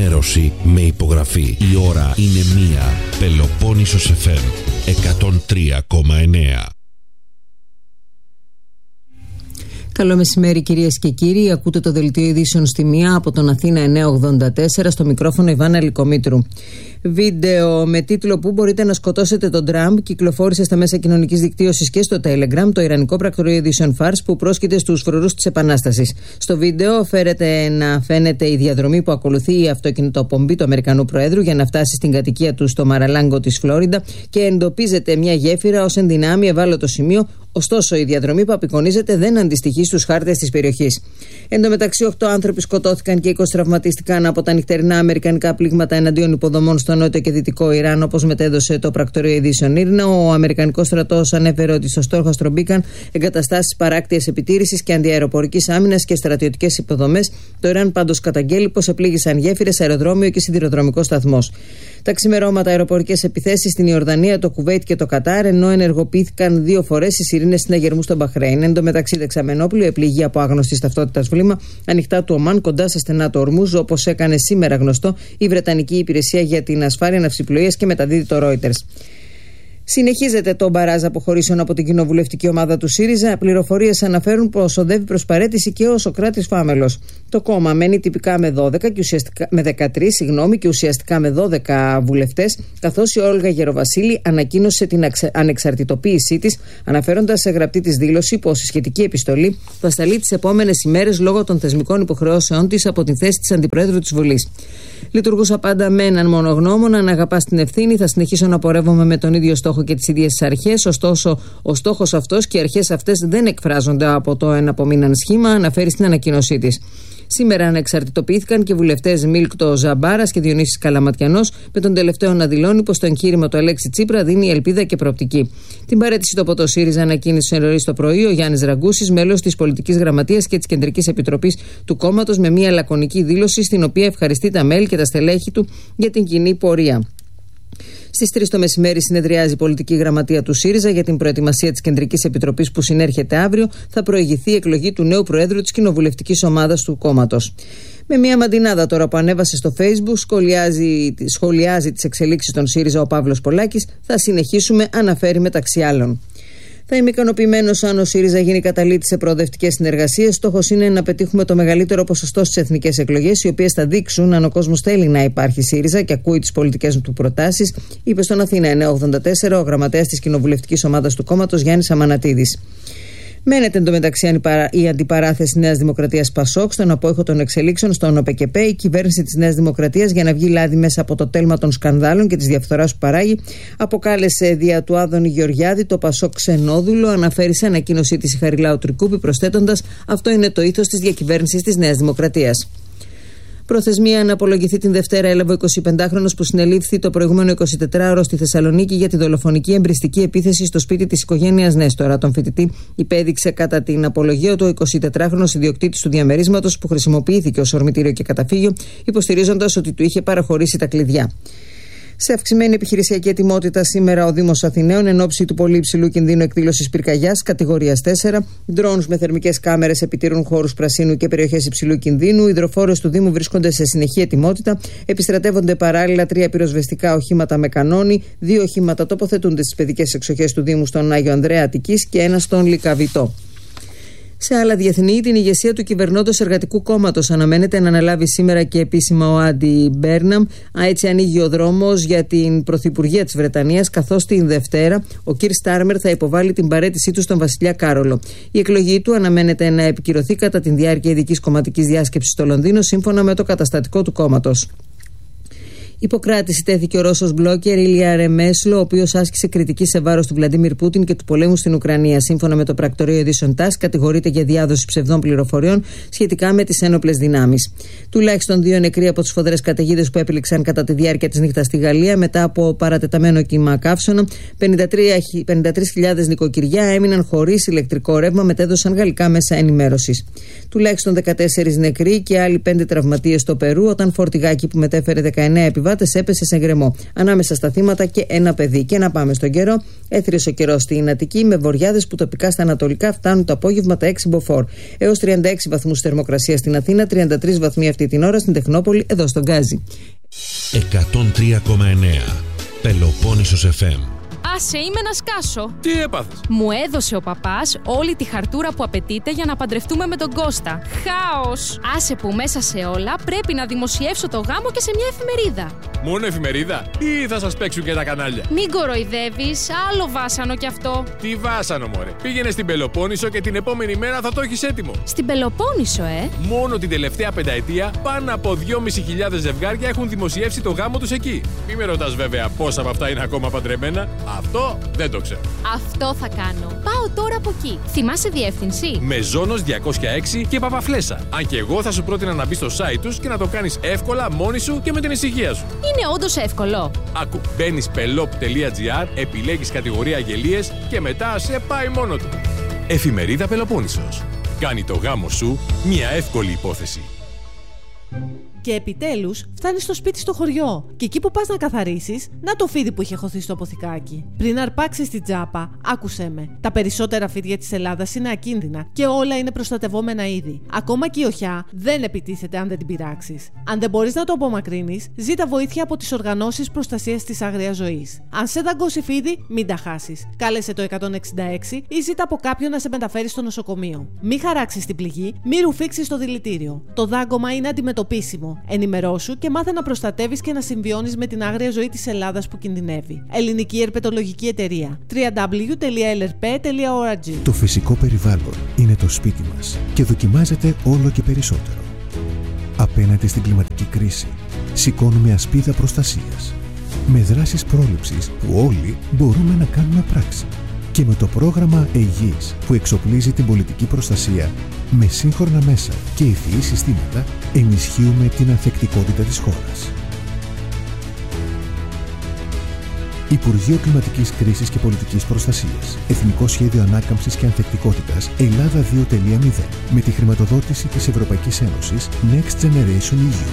ενημέρωση με υπογραφή. Η ώρα είναι 1. Πελοπόννησος FM 103,9. Καλό μεσημέρι κυρίες και κύριοι. Ακούτε το δελτίο ειδήσεων στη 1 από τον Αθήνα 984, στο μικρόφωνο Ιβάνα Λυκομήτρου. Βίντεο με τίτλο «Πού μπορείτε να σκοτώσετε τον Τραμπ» κυκλοφόρησε στα μέσα κοινωνικής δικτύωσης και στο Telegram το ιρανικό πρακτορείο ειδήσεων Fars, που πρόσκειται στους φρουρούς της Επανάστασης. Στο βίντεο φαίνεται η διαδρομή που ακολουθεί η αυτοκινητοπομπή του Αμερικανού Προέδρου για να φτάσει στην κατοικία του στο Μαραλάγκο της Φλόριντα και εντοπίζεται μια γέφυρα ως ενδυνάμει ευάλωτο σημείο. Ωστόσο, η διαδρομή που απεικονίζεται δεν αντιστοιχεί στους χάρτες της περιοχής. Εν τω μεταξύ, 8 άνθρωποι σκοτώθηκαν και 20 τραυματίστηκαν από τα νυχτερινά αμερικανικά πλήγματα εναντίον υποδομών στο νότιο και δυτικό Ιράν, όπως μετέδωσε το πρακτορείο ειδήσεων Ήρνα. Ο Αμερικανικός στρατός ανέφερε ότι στο στόχαστρο μπήκαν εγκαταστάσεις παράκτειας επιτήρησης και αντιαεροπορικής άμυνας και στρατιωτικές υποδομές. Το Ιράν πάντως καταγγέλει πως επλήγησαν γέφυρες, αεροδρόμιο και σιδηροδρομικός σταθμός. Τα ξημερώματα αεροπορικές επιθέσεις στην Ιορδανία, το Κουβέιτ και το Κατάρ, ενώ ενεργοποιήθηκαν 2 φορές οι σιρήνες συναγερμού στο Μπαχρέιν. Εν τω μεταξύ, δεξαμενόπλου επλήγει από άγνωστη ταυτότητας βλήμα ανοιχτά του Ομάν κοντά στα στενά του Ορμούζ, όπως έκανε σήμερα γνωστό η Βρετανική Υπηρεσία για την Ασφάλεια Ναυσιπλοείας και μεταδίδει το Reuters. Συνεχίζεται το μπαράζ αποχωρήσεων από την κοινοβουλευτική ομάδα του ΣΥΡΙΖΑ. Πληροφορίες αναφέρουν πως οδεύει προς παραίτηση και ο Σωκράτης Φάμελος. Το κόμμα μένει τυπικά με 13 και ουσιαστικά με 12 βουλευτές, καθώς η Όλγα Γεροβασίλη ανακοίνωσε την ανεξαρτητοποίησή της, αναφέροντας σε γραπτή της δήλωση πως η σχετική επιστολή θα σταλεί τις επόμενες ημέρες λόγω των θεσμικών υποχρεώσεών της από την θέση της Αντιπροέδρου της Βουλής. Λειτουργούσα πάντα με έναν μονογνώμονα, να αγαπάς την ευθύνη. Θα συνεχίσω να πορεύομαι με τον ίδιο στόχο και τις ίδιες αρχές. Ωστόσο, ο στόχος αυτός και οι αρχές αυτές δεν εκφράζονται από το εναπομείναν σχήμα, αναφέρει στην ανακοίνωσή της. Σήμερα ανεξαρτητοποιήθηκαν και βουλευτές Μίλκτο Ζαμπάρας και Διονύσης Καλαματιανός, με τον τελευταίο να δηλώνει πως το εγχείρημα του Αλέξη Τσίπρα δίνει ελπίδα και προοπτική. Την παραίτηση του από το ΣΥΡΙΖΑ ανακοίνησε νωρίς το πρωί ο Γιάννης Ραγκούσης, μέλος της Πολιτικής Γραμματείας και της Κεντρικής Επιτροπής του κόμματος, με μια λακωνική δήλωση στην οποία ευχαριστεί τα μέλη και τα στελέχη του για την κοινή πορεία. Στις 3 το μεσημέρι συνεδριάζει η Πολιτική Γραμματεία του ΣΥΡΙΖΑ για την προετοιμασία της Κεντρικής Επιτροπής που συνέρχεται αύριο. Θα προηγηθεί η εκλογή του νέου Προέδρου της κοινοβουλευτικής ομάδας του κόμματος. Με μια μαντινάδα τώρα που ανέβασε στο Facebook, σχολιάζει τις εξελίξεις των ΣΥΡΙΖΑ ο Παύλος Πολάκης. Θα συνεχίσουμε, αναφέρει μεταξύ άλλων. Θα είμαι ικανοποιημένος αν ο ΣΥΡΙΖΑ γίνει καταλήτης σε προοδευτικές συνεργασίες. Στόχος είναι να πετύχουμε το μεγαλύτερο ποσοστό στις εθνικές εκλογές, οι οποίες θα δείξουν αν ο κόσμος θέλει να υπάρχει ΣΥΡΙΖΑ και ακούει τις πολιτικές του προτάσεις, είπε στον Αθήνα 984 ο γραμματέας της κοινοβουλευτικής ομάδας του κόμματος Γιάννης Αμανατίδης. Μένεται εντωμεταξύ η αντιπαράθεση Νέας Δημοκρατίας Πασόκ στον απόϊχο των εξελίξεων στον ΟΠΕΚΕΠΕ. Η κυβέρνηση της Νέας Δημοκρατίας, για να βγει λάδι μέσα από το τέλμα των σκανδάλων και της διαφθοράς που παράγει, αποκάλεσε δια του Άδωνη Γεωργιάδη το Πασόκ ξενόδουλο, αναφέρει σε ανακοίνωσή της η Χαριλάου Τρικούπη, προσθέτοντας: «Αυτό είναι το ήθος της διακυβέρνησης της Νέας Δημοκρατίας». Προθεσμία να απολογηθεί την Δευτέρα έλαβε ο 25χρονος που συνελήφθη το προηγούμενο 24ωρο στη Θεσσαλονίκη για τη δολοφονική εμπριστική επίθεση στο σπίτι της οικογένειας Νέστορα. Τον φοιτητή υπέδειξε κατά την απολογία του ο 24χρονος ιδιοκτήτης του διαμερίσματος που χρησιμοποιήθηκε ως ορμητήριο και καταφύγιο, υποστηρίζοντας ότι του είχε παραχωρήσει τα κλειδιά. Σε αυξημένη επιχειρησιακή ετοιμότητα σήμερα ο Δήμος Αθηναίων εν ώψη του πολύ υψηλού κινδύνου εκδήλωσης πυρκαγιάς κατηγορίας 4. Ντρόουνς με θερμικές κάμερες επιτηρούν χώρους πρασίνου και περιοχές υψηλού κινδύνου. Οι υδροφόρες του Δήμου βρίσκονται σε συνεχή ετοιμότητα. Επιστρατεύονται παράλληλα 3 πυροσβεστικά οχήματα με κανόνι. 2 οχήματα τοποθετούνται στις παιδικές εξοχές του Δήμου στον Άγιο Ανδρέα Αττικής και ένα στον Λυκαβητό. Σε άλλα διεθνή, την ηγεσία του κυβερνώντος Εργατικού Κόμματος αναμένεται να αναλάβει σήμερα και επίσημα ο Άντι Μπέρναμ. Έτσι ανοίγει ο δρόμος για την Πρωθυπουργία της Βρετανίας, καθώς την Δευτέρα ο Κιρ Στάρμερ θα υποβάλει την παραίτησή του στον Βασιλιά Κάρολο. Η εκλογή του αναμένεται να επικυρωθεί κατά τη διάρκεια ειδικής κομματικής διάσκεψης στο Λονδίνο, σύμφωνα με το καταστατικό του κόμματος. Υποκράτηση τέθηκε ο Ρώσος μπλόκερ Ήλια Ρεμέσλο, ο οποίος άσκησε κριτική σε βάρος του Βλαντίμιρ Πούτιν και του πολέμου στην Ουκρανία. Σύμφωνα με το πρακτορείο ειδήσεων ΤΑΣ, κατηγορείται για διάδοση ψευδών πληροφοριών σχετικά με τις ένοπλες δυνάμεις. Τουλάχιστον 2 νεκροί από τις σφοδρές καταιγίδες που έπληξαν κατά τη διάρκεια της νύχτας στη Γαλλία μετά από παρατεταμένο κύμα καύσωνα. 53.000 νοικοκυριά έμειναν χωρίς ηλεκτρικό ρεύμα, μετέδωσαν γαλλικά μέσα ενημέρωσης. Τουλάχιστον 14 νεκροί και άλλοι 5 τραυματίες στο Περού όταν φορτηγάκι που μετέφερε 19 επιβάτες επιβάτες έπεσε σε γκρεμό. Ανάμεσα στα θύματα και ένα παιδί. Και να πάμε στον καιρό. Έθρισε ο καιρός στην Αττική με βοριάδες που τοπικά στα ανατολικά φτάνουν το απόγευμα τα 6 μποφόρ. Έως 36 βαθμούς θερμοκρασία στην Αθήνα, 33 βαθμοί αυτή την ώρα στην Τεχνόπολη, εδώ στον Γκάζι. 103,9 Πελοπόννησος FM. Άσε, είμαι να σκάσω. Τι έπαθες? Μου έδωσε ο παπάς όλη τη χαρτούρα που απαιτείται για να παντρευτούμε με τον Κώστα. Χάος! Άσε που μέσα σε όλα πρέπει να δημοσιεύσω το γάμο και σε μια εφημερίδα. Μόνο εφημερίδα ή θα σας παίξουν και τα κανάλια? Μην κοροϊδεύεις, άλλο βάσανο κι αυτό. Τι βάσανο, μωρέ. Πήγαινε στην Πελοπόννησο και την επόμενη μέρα θα το έχεις έτοιμο. Στην Πελοπόννησο, Μόνο την τελευταία πενταετία πάνω από 2.500 ζευγάρια έχουν δημοσιεύσει το γάμο τους εκεί. Μη με ρωτάς βέβαια πόσα από αυτά είναι ακόμα παντρεμένα. Αυτό δεν το ξέρω. Αυτό θα κάνω. Πάω τώρα από εκεί. Θυμάσαι διεύθυνση? Μεζόνος 206 και Παπαφλέσσα. Αν και εγώ θα σου πρότεινα να μπεις στο site τους και να το κάνεις εύκολα μόνη σου και με την ησυχία σου. Είναι όντως εύκολο. Άκου, μπαίνεις pelop.gr, επιλέγεις κατηγορία αγγελίες και μετά σε πάει μόνο του. Εφημερίδα Πελοπόννησος. Κάνει το γάμο σου μια εύκολη υπόθεση. Και επιτέλους φτάνεις στο σπίτι στο χωριό. Και εκεί που πας να καθαρίσεις, να το φίδι που είχε χωθεί στο αποθηκάκι. Πριν αρπάξεις την τσάπα, άκουσέ με. Τα περισσότερα φίδια της Ελλάδας είναι ακίνδυνα και όλα είναι προστατευόμενα είδη. Ακόμα και η οχιά δεν επιτίθεται αν δεν την πειράξεις. Αν δεν μπορείς να το απομακρύνεις, ζήτα βοήθεια από τις οργανώσεις προστασίας της άγριας ζωής. Αν σε δαγκώσει φίδι, μην τα χάσεις. Κάλεσε το 166 ή ζήτα από κάποιον να σε μεταφέρει στο νοσοκομείο. Μην χαράξεις την πληγή, μην ρουφήξεις το δηλητήριο. Το δάγκωμα είναι αντιμετωπίσιμο. Ενημερώσου και μάθε να προστατεύεις και να συμβιώνεις με την άγρια ζωή της Ελλάδας που κινδυνεύει. Ελληνική Ερπετολογική Εταιρεία. www.lrp.org. Το φυσικό περιβάλλον είναι το σπίτι μας και δοκιμάζεται όλο και περισσότερο. Απέναντι στην κλιματική κρίση, σηκώνουμε ασπίδα προστασίας. Με δράσεις πρόληψης που όλοι μπορούμε να κάνουμε πράξη. Και με το πρόγραμμα ΕΙΓΙΣ που εξοπλίζει την πολιτική προστασία με σύγχρονα μέσα και ευφυή συστήματα, ενισχύουμε την ανθεκτικότητα της χώρας. Υπουργείο Κλιματικής Κρίσης και Πολιτικής Προστασίας. Εθνικό Σχέδιο Ανάκαμψης και Ανθεκτικότητας Ελλάδα 2.0 με τη χρηματοδότηση της Ευρωπαϊκής Ένωσης Next Generation EU.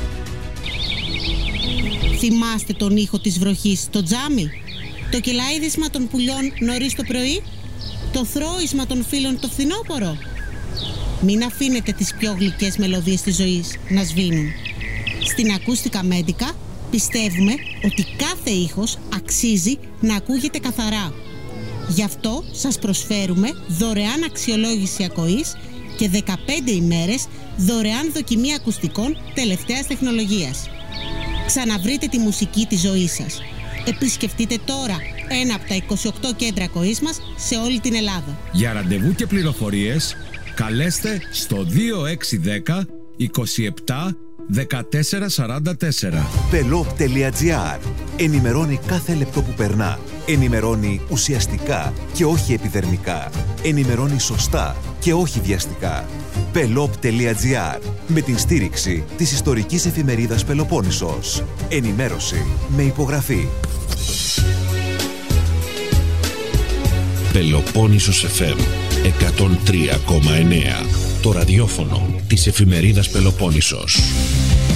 Θυμάστε τον ήχο της βροχής στο τζάμι? Το κελαίδισμα των πουλιών νωρίς το πρωί? Το θρώισμα των φίλων το φθινόπωρο? Μην αφήνετε τις πιο γλυκές μελωδίες της ζωής να σβήνουν. Στην Ακούστικα Μέντικα πιστεύουμε ότι κάθε ήχος αξίζει να ακούγεται καθαρά. Γι' αυτό σας προσφέρουμε δωρεάν αξιολόγηση ακοής και 15 ημέρες δωρεάν δοκιμή ακουστικών τελευταίας τεχνολογίας. Ξαναβρείτε τη μουσική της ζωής σας. Επισκεφτείτε τώρα ένα από τα 28 κέντρα ακοής μας σε όλη την Ελλάδα. Για ραντεβού και πληροφορίες καλέστε στο 2610 27 1444. Pelop.gr. Ενημερώνει κάθε λεπτό που περνά. Ενημερώνει ουσιαστικά και όχι επιδερμικά. Ενημερώνει σωστά και όχι βιαστικά. Pelop.gr. Με την στήριξη της ιστορικής εφημερίδας Πελοπόννησος. Ενημέρωση με υπογραφή. Πελοπόννησος FM 103,9. Το ραδιόφωνο της εφημερίδας Πελοπόννησος.